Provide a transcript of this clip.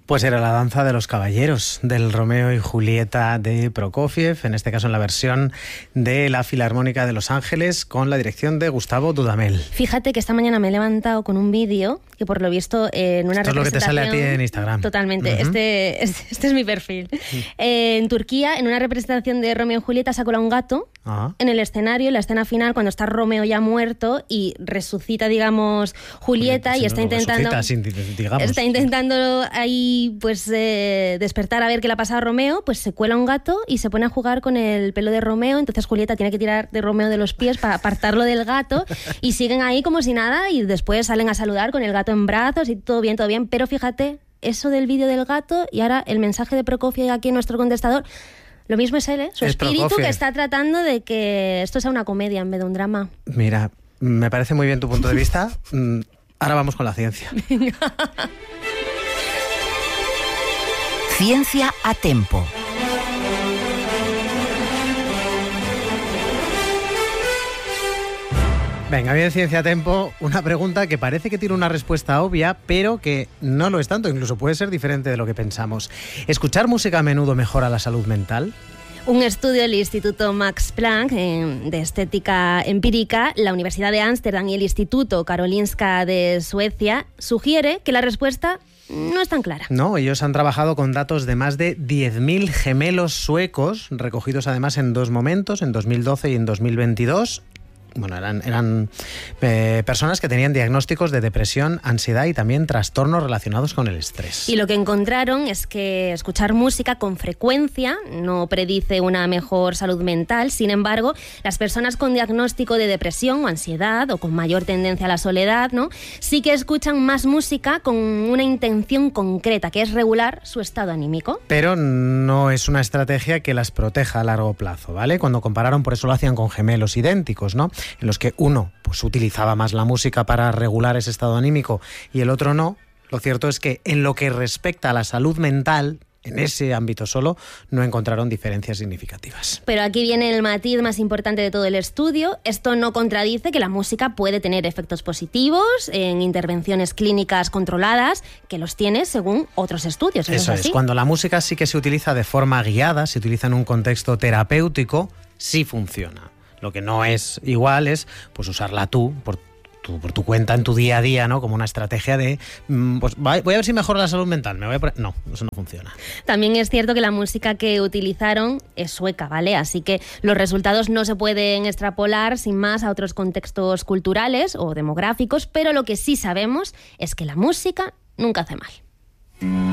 Pues era la danza de los caballeros, del Romeo y Julieta de Prokofiev, en este caso en la versión de la Filarmónica de Los Ángeles, con la dirección de Gustavo Dudamel. Fíjate que esta mañana me he levantado con un vídeo que por lo visto en una Esto representación... es lo que te sale a ti en Instagram. Totalmente, este es mi perfil. En Turquía, en una representación de Romeo y Julieta, se ha colado un gato en el escenario, en la escena final, cuando está Romeo ya muerto y resucita, digamos, Julieta, y está intentando ahí pues despertar a ver qué le ha pasado a Romeo. Pues se cuela un gato y se pone a jugar con el pelo de Romeo. Entonces Julieta tiene que tirar de Romeo de los pies para apartarlo del gato, y siguen ahí como si nada, y después salen a saludar con el gato en brazos y todo bien, pero fíjate, eso del vídeo del gato y ahora el mensaje de Prokofiev aquí en nuestro contestador, lo mismo es él, su espíritu Prokofiev, que está tratando de que esto sea una comedia en vez de un drama. Mira, me parece muy bien tu punto de vista. Ahora vamos con la ciencia. Ciencia a tempo. Venga, bien, Ciencia a Tempo, una pregunta que parece que tiene una respuesta obvia, pero que no lo es tanto, incluso puede ser diferente de lo que pensamos. ¿Escuchar música a menudo mejora la salud mental? Un estudio del Instituto Max Planck de Estética Empírica, la Universidad de Ámsterdam y el Instituto Karolinska de Suecia sugiere que la respuesta no es tan clara. No, ellos han trabajado con datos de más de 10.000 gemelos suecos, recogidos además en dos momentos, en 2012 y en 2022. Bueno, eran personas que tenían diagnósticos de depresión, ansiedad y también trastornos relacionados con el estrés. Y lo que encontraron es que escuchar música con frecuencia no predice una mejor salud mental. Sin embargo, las personas con diagnóstico de depresión o ansiedad, o con mayor tendencia a la soledad, ¿no?, sí que escuchan más música con una intención concreta, que es regular su estado anímico. Pero no es una estrategia que las proteja a largo plazo, ¿vale? Cuando compararon, por eso lo hacían con gemelos idénticos, ¿no?, en los que uno pues utilizaba más la música para regular ese estado anímico y el otro no, lo cierto es que en lo que respecta a la salud mental, en ese ámbito solo, no encontraron diferencias significativas. Pero aquí viene el matiz más importante de todo el estudio. Esto no contradice que la música puede tener efectos positivos en intervenciones clínicas controladas, que los tiene según otros estudios. Eso es, cuando la música sí que se utiliza de forma guiada, se utiliza en un contexto terapéutico, sí funciona. Lo que no es igual es pues usarla tú por tu cuenta en tu día a día, ¿no?, como una estrategia de pues voy a ver si mejora la salud mental, no, eso no funciona. También es cierto que la música que utilizaron es sueca, ¿vale? Así que los resultados no se pueden extrapolar sin más a otros contextos culturales o demográficos, pero lo que sí sabemos es que la música nunca hace mal.